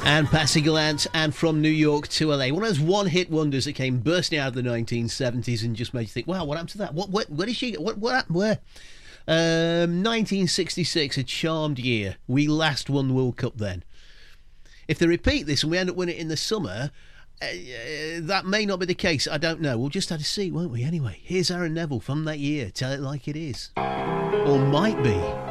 And Patsy Gallant and From New York to LA. One of those one-hit wonders that came bursting out of the 1970s and just made you think, wow, what happened to that? Where did she get? What happened? Where? 1966, a charmed year. We last won the World Cup then. If they repeat this and we end up winning it in the summer, that may not be the case. I don't know. We'll just have to see, won't we? Anyway, here's Aaron Neville from that year. Tell it like it is. Or might be.